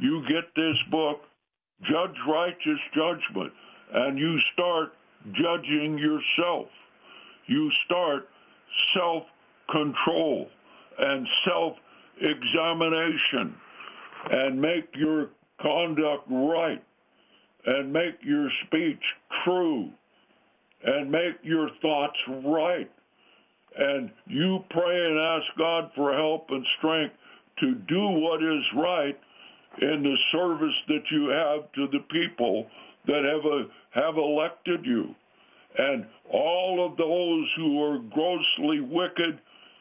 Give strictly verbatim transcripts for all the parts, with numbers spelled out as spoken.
you get this book, Judge Righteous Judgment, and you start judging yourself. You start self-control and self-examination and make your conduct right and make your speech true and make your thoughts right. And you pray and ask God for help and strength to do what is right in the service that you have to the people that have, a, have elected you. And all of those who are grossly wicked,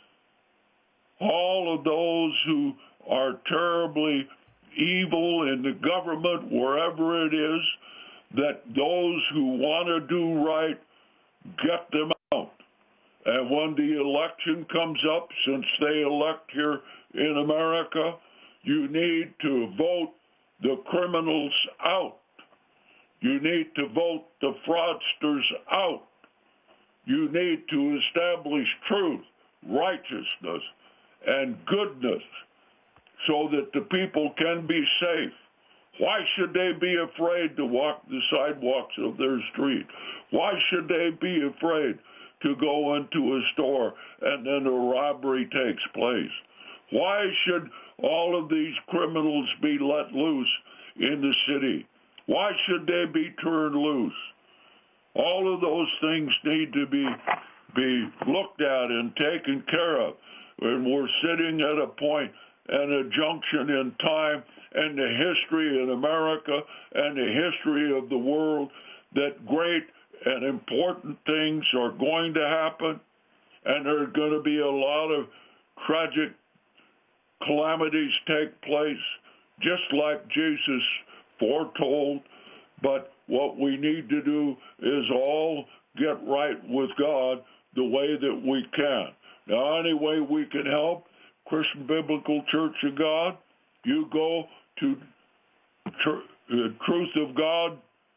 all of those who are terribly evil in the government, wherever it is, that those who want to do right, get them out. And when the election comes up, since they elect here in America, you need to vote the criminals out. You need to vote the fraudsters out. You need to establish truth, righteousness, and goodness so that the people can be safe. Why should they be afraid to walk the sidewalks of their street? Why should they be afraid to go into a store and then a robbery takes place? Why should all of these criminals be let loose in the city? Why should they be turned loose? All of those things need to be be looked at and taken care of. And we're sitting at a point and a junction in time and the history in America and the history of the world that great and important things are going to happen, and there are going to be a lot of tragic calamities take place, just like Jesus foretold. But what we need to do is all get right with God the way that we can. Now, any way we can help, Christian Biblical Church of God, you go to tr- uh, truth of god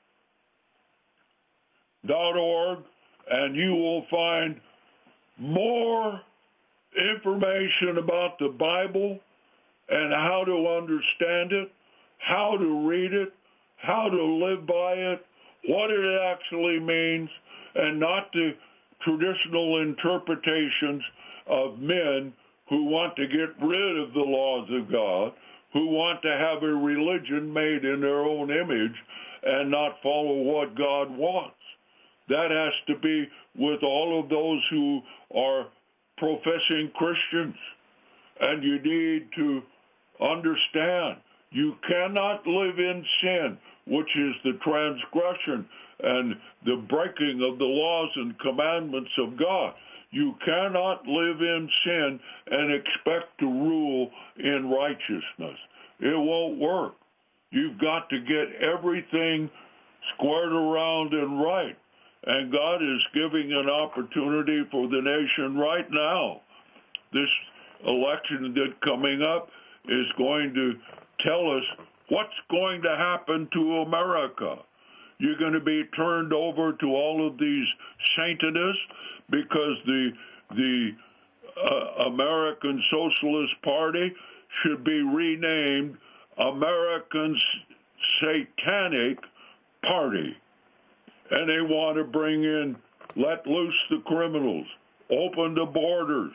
dot org, and you will find more information about the Bible and how to understand it, how to read it, how to live by it, what it actually means, and not the traditional interpretations of men who want to get rid of the laws of God, who want to have a religion made in their own image and not follow what God wants. That has to be with all of those who are professing Christians. And you need to understand you cannot live in sin, which is the transgression and the breaking of the laws and commandments of God. You cannot live in sin and expect to rule in righteousness. It won't work. You've got to get everything squared around and right. And God is giving an opportunity for the nation right now. This election that's coming up is going to tell us what's going to happen to America. You're going to be turned over to all of these Satanists because the the uh, American Socialist Party should be renamed American Satanic Party. And they want to bring in, let loose the criminals, open the borders.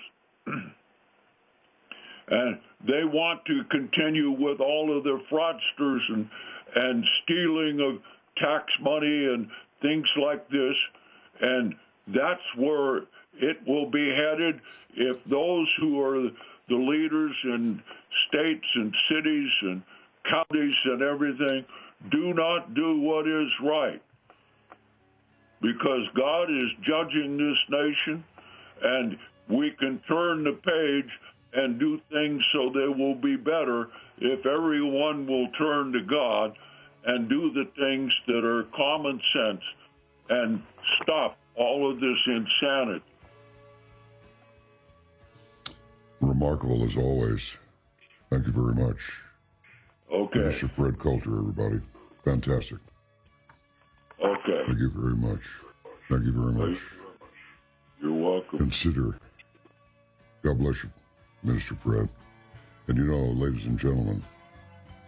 And they want to continue with all of their fraudsters and, and stealing of tax money and things like this. And that's where it will be headed if those who are the leaders in states and cities and counties and everything do not do what is right. Because God is judging this nation, and we can turn the page and do things so they will be better if everyone will turn to God and do the things that are common sense and stop all of this insanity. Remarkable as always. Thank you very much. Okay. Mister Fred Coulter, everybody. Fantastic. Okay. Thank you very much. Thank you very much. You're welcome. Consider. God bless you, Minister Fred. And you know, ladies and gentlemen,